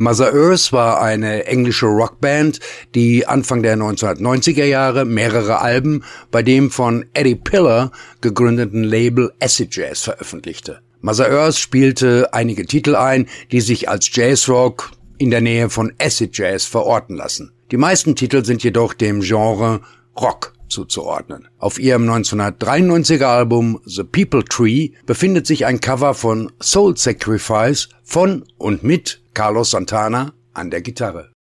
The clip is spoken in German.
Mother Earth war eine englische Rockband, die Anfang der 1990er Jahre mehrere Alben bei dem von Eddie Pillar gegründeten Label Acid Jazz veröffentlichte. Mother Earth spielte einige Titel ein, die sich als Jazzrock in der Nähe von Acid Jazz verorten lassen. Die meisten Titel sind jedoch dem Genre Rock zuzuordnen. Auf ihrem 1993er Album The People Tree befindet sich ein Cover von Soul Sacrifice von und mit Carlos Santana an der Gitarre.